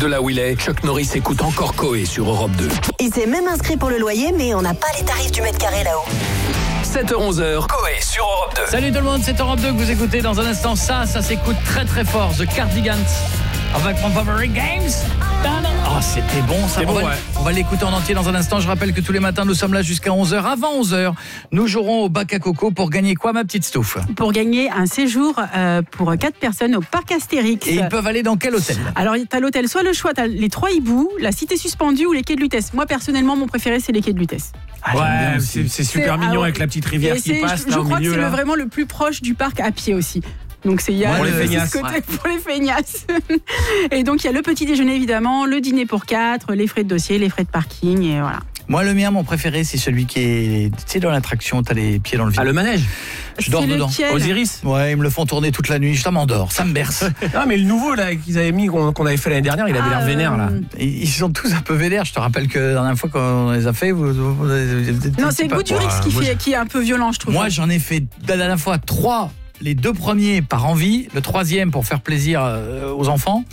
de là où il est, Chuck Norris écoute encore Coé sur Europe 2. Il s'est même inscrit pour le loyer, mais on n'a pas les tarifs du mètre carré là-haut. 7h-11h, Coé sur Europe 2. Salut tout le monde, c'est Europe 2 que vous écoutez dans un instant. Ça s'écoute très très fort. The Cardigans avec mon favorite games. Oh, c'était bon ça. On va l'écouter en entier dans un instant. Je rappelle que tous les matins nous sommes là jusqu'à 11h. Avant 11h, nous jouerons au bac à coco pour gagner quoi, ma petite Stouff? Pour gagner un séjour pour 4 personnes au parc Astérix. Et ils peuvent aller dans quel hôtel? Alors tu as l'hôtel, soit le choix, tu as les 3 hiboux, la Cité Suspendue ou les Quais de Lutèce. Moi personnellement mon préféré c'est les Quais de Lutèce. Ouais, c'est super mignon avec la petite rivière qui passe là au milieu. Je crois que c'est vraiment le plus proche du parc à pied aussi. Donc c'est pour les feignasses. Pour les feignasses. Et donc il y a le petit déjeuner évidemment, le dîner pour 4, les frais de dossier, les frais de parking et voilà. Moi le mien, mon préféré c'est celui qui est, tu sais, dans l'attraction, t'as les pieds dans le vide. Ah, le manège. Je dors dedans. Osiris. Ouais, ils me le font tourner toute la nuit, je m'endors, ça me berce. Non mais le nouveau là qu'ils avaient mis, qu'on avait fait l'année dernière, il avait l'air vénère là. Ils sont tous un peu vénères. Je te rappelle que la dernière fois qu'on les a fait, non, c'est Goudurix qui est un peu violent, je trouve. Moi j'en ai fait la dernière fois 3. Les 2 premiers par envie, le 3e pour faire plaisir aux enfants.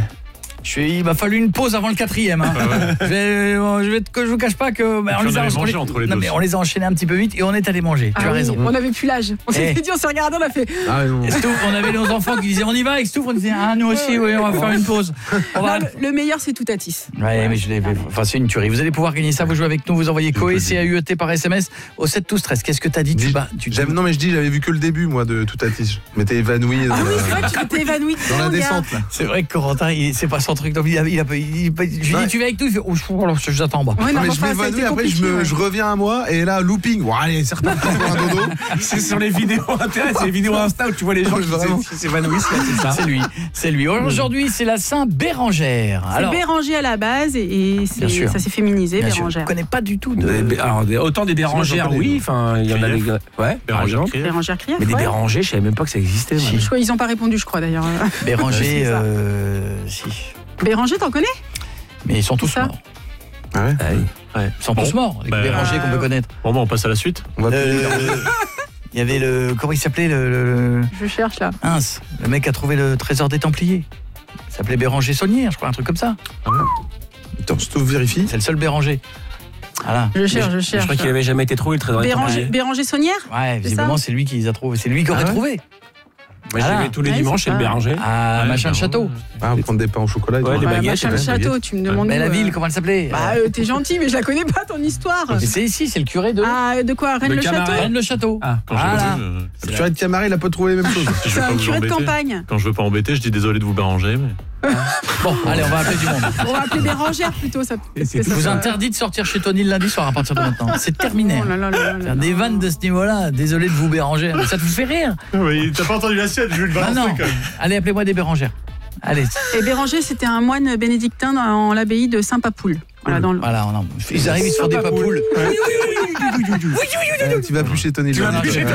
Il m'a fallu une pause avant le 4e. Hein. Je vous cache pas que on les a enchaînés un petit peu vite et on est allé manger. Tu as raison. On n'avait plus l'âge. On s'est dit, on s'est regardé, on a fait. On avait nos enfants qui disaient on y va avec Stouff, on disait nous aussi, oui, on va faire une pause. Le meilleur c'est Toutatis. Ouais, mais c'est une tuerie. Vous allez pouvoir gagner ça. Vous jouez avec nous, vous envoyez Coé CAUET par SMS au 7 12 13. Qu'est-ce que t'as dit? Non mais je dis, j'avais vu que le début moi de Toutatis. Je m'étais évanoui. Ah oui, c'est vrai que tu t'es évanoui dans la descente. C'est vrai que Corentin, c'est pas son truc. Donc je lui dis tu vas avec nous, il fait je vous attends en bas. Ouais, mais je m'évanouis, après je reviens à moi et là looping. Bon, allez, certains font un dodo. C'est sur les vidéos internet, c'est les vidéos Insta où tu vois les gens qui s'évanouissent, c'est ça. C'est lui. Aujourd'hui, c'est la Saint-Bérangère. C'est Béranger à la base et ça s'est féminisé, Bérangère. Je connais pas du tout alors autant des Bérangères, oui, enfin il y en a des Bérangère Krief. Mais des Bérangers, je savais même pas que ça existait. Ils ont pas répondu, je crois d'ailleurs. Béranger si. Béranger, t'en connais? Mais ils sont tous morts. Ah ouais? Ils sont tous morts, les Bérangers qu'on peut connaître. Bon, on passe à la suite. Il y avait comment il s'appelait Je cherche là. Le mec a trouvé le trésor des Templiers. Il s'appelait Béranger Saunière, je crois, un truc comme ça. Attends, Stouff vérifie. C'est le seul Béranger. Voilà. Je cherche. Je crois qu'il avait jamais été trouvé le trésor des Templiers. Béranger Saunière? Ouais, visiblement c'est lui qui les a trouvés. C'est lui qui aurait trouvé. Moi, j'y vais tous les dimanches chez le Béranger. Machin de château. Prendre des pains au chocolat. Des baguettes. Machin de château, tu me demandes. Mais la ville, comment elle s'appelait? T'es gentil, mais je la connais pas ton histoire. C'est ici, c'est le curé de. De quoi? Rennes-le-Château? Rennes-le-Château. Le curé de Camaret, il a pas trouvé la même chose. C'est un curé de campagne. Quand je veux pas embêter, je dis désolé de vous béranger. Bon, allez, on va appeler du monde. On va appeler Bérangère plutôt. Je vous interdis de sortir chez Tony le lundi soir à partir de maintenant. C'est terminé. Faire des vannes de ce niveau-là. Désolé de vous béranger. Ça te fait rire? Oui, t'as pas entendu la sienne, je vais le balancer quand même. Allez, appelez-moi des Bérangères. Allez. Et Béranger, c'était un moine bénédictin dans l'abbaye de Saint-Papoulle. Ils arrivent, ils se font des papoules. Tu vas plus chez Tony. J'étais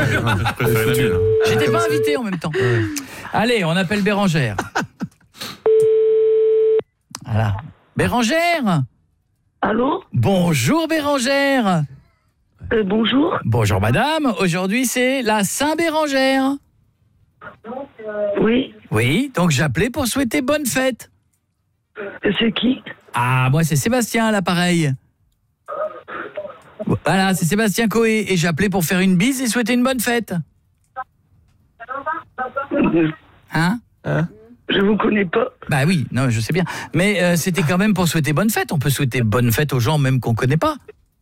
pas invité en même temps. Allez, on appelle Bérangère. Voilà. Bérangère? Allô? Bonjour Bérangère. Bonjour. Bonjour madame, aujourd'hui c'est la Saint-Bérangère. Oui. Oui, donc j'appelais pour souhaiter bonne fête. C'est qui? Moi c'est Sébastien à l'appareil. Voilà, c'est Sébastien Coé et j'appelais pour faire une bise et souhaiter une bonne fête. Hein? Je vous connais pas. Bah oui, non, je sais bien. Mais c'était quand même pour souhaiter bonne fête. On peut souhaiter bonne fête aux gens même qu'on connaît pas.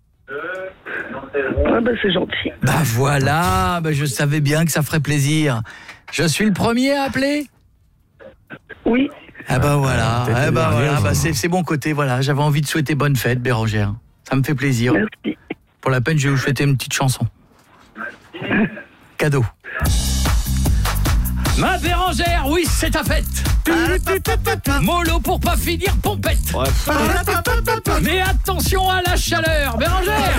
C'est gentil. Voilà, je savais bien que ça ferait plaisir. Je suis le premier à appeler? Oui. Voilà. C'est bon côté, voilà. J'avais envie de souhaiter bonne fête, Bérangère. Ça me fait plaisir. Merci. Pour la peine, je vais vous souhaiter une petite chanson. Cadeau. Ma Bérangère, oui, c'est ta fête. Mollo pour pas finir pompette. Mais attention à la chaleur, Bérangère.